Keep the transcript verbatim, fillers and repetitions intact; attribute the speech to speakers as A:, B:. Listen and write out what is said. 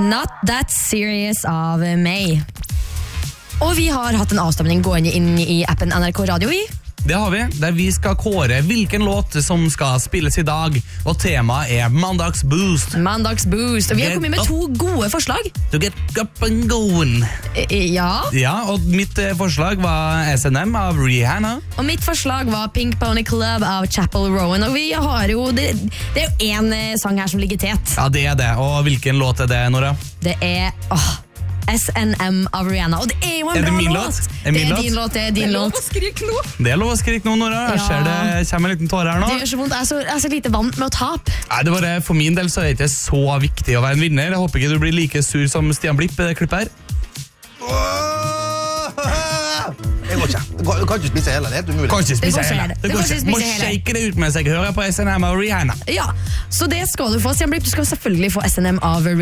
A: Not That Serious av meg. Og vi har hatt en avstemning gående inn i appen N R K Radio i.
B: Det har vi, der vi skal kåre hvilken låt som skal spilles i dag, og temaet er Mandagsboost.
A: Mandagsboost, og vi har kommet med to gode forslag.
B: To get up and going.
A: Ja.
B: Ja, og mitt forslag var S N M av Rihanna.
A: Og mitt forslag var Pink Pony Club av Chapel Rowan, og vi har jo, det, det er jo en sang her som ligger tett.
B: Ja, det er det, og hvilken låt er det, Nora?
A: Det er, åh, S N M av Rihanna, og det er jo en
B: er
A: bra
B: min
A: låt.
B: låt?
A: Er det er
B: låt?
A: din låt, det er din låt.
C: Det er lov å skrike nå.
B: Det er lov å skrike nå, Nora. Jeg
A: Ja.
B: ser det kommer en liten tåre her nå.
A: Det gjør så vondt, jeg er så, jeg er så lite vant med å tape.
B: Nei, det var det. For min del så er det ikke så viktig å være en vinner. Jeg håper ikke du blir like sur som Stian Blipp i det klippet her.
D: Jeg går ikke. Du kan ikke spise hele, det er helt umulig.
B: Kan ikke
A: Det
B: spise
A: går ikke
B: hele.
A: hele.
B: Det
A: Det
B: går
A: går ikke
B: ikke.
A: spise
B: Må
A: hele.
B: shake det ut mens jeg hører på S N M og Rihanna.
A: Ja, så det skal du få, Stian Blipp. Du skal selvfølgelig få S N M av